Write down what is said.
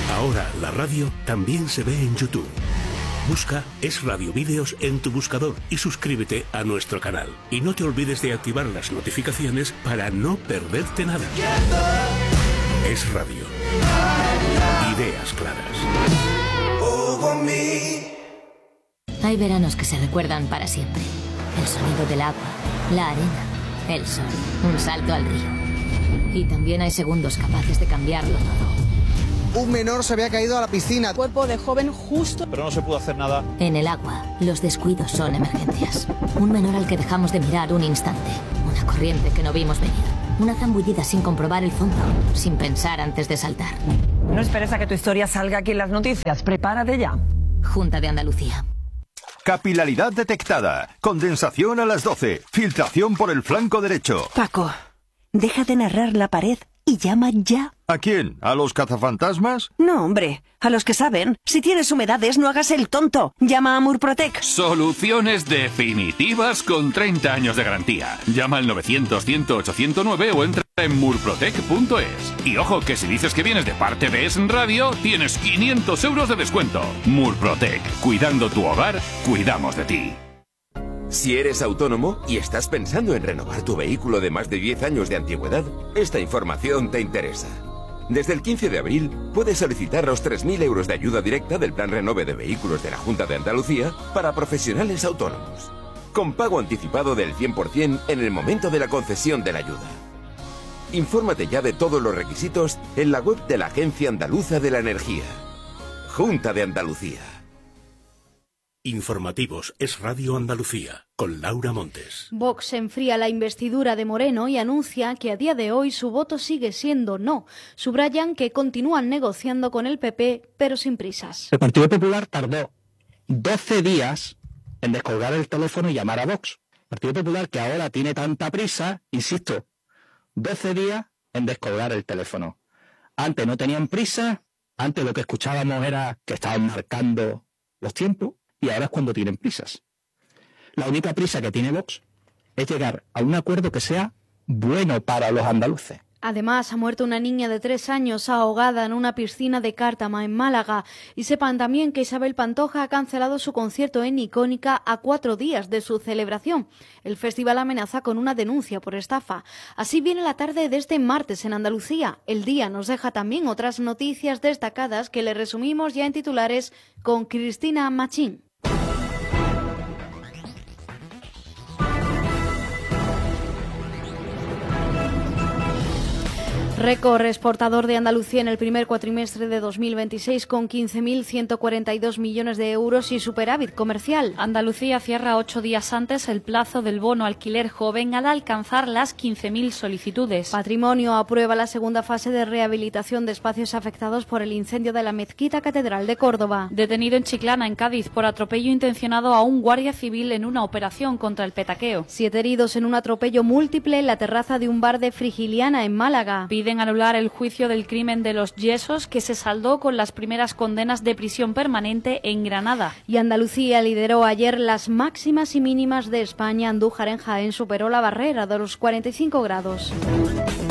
Ahora la radio también se ve en YouTube. Busca Es Radio Vídeos en tu buscador y suscríbete a nuestro canal. Y no te olvides de activar las notificaciones para no perderte nada. Es Radio. Ideas claras. Hay veranos que se recuerdan para siempre. El sonido del agua, la arena, el sol, un salto al río. Y también hay segundos capaces de cambiarlo todo. Un menor se había caído a la piscina. Cuerpo de joven justo. Pero no se pudo hacer nada. En el agua, los descuidos son emergencias. Un menor al que dejamos de mirar un instante. Una corriente que no vimos venir. Una zambullida sin comprobar el fondo, sin pensar antes de saltar. No esperes a que tu historia salga aquí en las noticias. Prepárate ya. Junta de Andalucía. Capilaridad detectada. Condensación a las 12. Filtración por el flanco derecho. Paco, deja de narrar la pared y llama ya. ¿A quién? ¿A los cazafantasmas? No, hombre, a los que saben. Si tienes humedades, no hagas el tonto. Llama a Murprotec. Soluciones definitivas con 30 años de garantía. Llama al 900-100-809 o entra en murprotec.es. Y ojo, que si dices que vienes de parte de Es Radio, tienes 500 euros de descuento. Murprotec. Cuidando tu hogar, cuidamos de ti. Si eres autónomo y estás pensando en renovar tu vehículo de más de 10 años de antigüedad, esta información te interesa. Desde el 15 de abril puedes solicitar los 3.000 euros de ayuda directa del Plan Renove de Vehículos de la Junta de Andalucía para profesionales autónomos, con pago anticipado del 100% en el momento de la concesión de la ayuda. Infórmate ya de todos los requisitos en la web de la Agencia Andaluza de la Energía. Junta de Andalucía. Informativos Es Radio Andalucía, con Laura Montes. Vox enfría la investidura de Moreno y anuncia que a día de hoy su voto sigue siendo no. Subrayan que continúan negociando con el PP, pero sin prisas. El Partido Popular tardó 12 días en descolgar el teléfono y llamar a Vox. El Partido Popular, que ahora tiene tanta prisa, insisto, 12 días en descolgar el teléfono. Antes no tenían prisa, antes lo que escuchábamos era que estaban marcando los tiempos, y ahora es cuando tienen prisas. La única prisa que tiene Vox es llegar a un acuerdo que sea bueno para los andaluces. Además, ha muerto una niña de 3 años ahogada en una piscina de Cártama, en Málaga. Y sepan también que Isabel Pantoja ha cancelado su concierto en Icónica a 4 días de su celebración. El festival amenaza con una denuncia por estafa. Así viene la tarde de este martes en Andalucía. El día nos deja también otras noticias destacadas que le resumimos ya en titulares con Cristina Machín. Récord exportador de Andalucía en el primer cuatrimestre de 2026 con 15.142 millones de euros y superávit comercial. Andalucía cierra 8 días antes el plazo del bono alquiler joven al alcanzar las 15.000 solicitudes. Patrimonio aprueba la segunda fase de rehabilitación de espacios afectados por el incendio de la Mezquita Catedral de Córdoba. Detenido en Chiclana, en Cádiz, por atropello intencionado a un guardia civil en una operación contra el petaqueo. 7 heridos en un atropello múltiple en la terraza de un bar de Frigiliana, en Málaga. Piden anular el juicio del crimen de los Yesos, que se saldó con las primeras condenas de prisión permanente en Granada. Y Andalucía lideró ayer las máximas y mínimas de España. Andújar en Jaén superó la barrera de los 45 grados.